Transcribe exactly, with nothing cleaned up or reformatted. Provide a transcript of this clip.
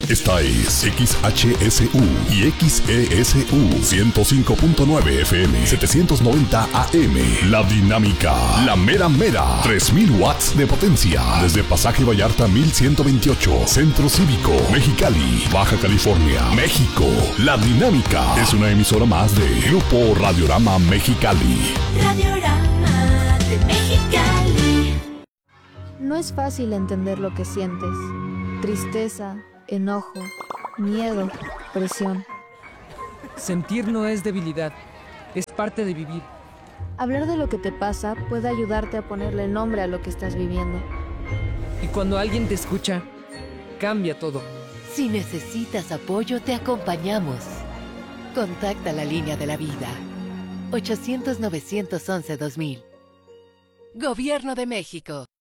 Esta es X H S U y X E S U ciento cinco punto nueve F M, setecientos noventa A M. La Dinámica, la mera mera, tres mil watts de potencia. Desde Pasaje Vallarta mil ciento veintiocho, Centro Cívico, Mexicali, Baja California, México. La Dinámica es una emisora más de Grupo Radiorama Mexicali. Radiorama de Mexicali. No es fácil entender lo que sientes. Tristeza, enojo, miedo, presión. Sentir no es debilidad, es parte de vivir. Hablar de lo que te pasa puede ayudarte a ponerle nombre a lo que estás viviendo. Y cuando alguien te escucha, cambia todo. Si necesitas apoyo, te acompañamos. Contacta la línea de la vida. ochocientos, novecientos once, dos mil. Gobierno de México.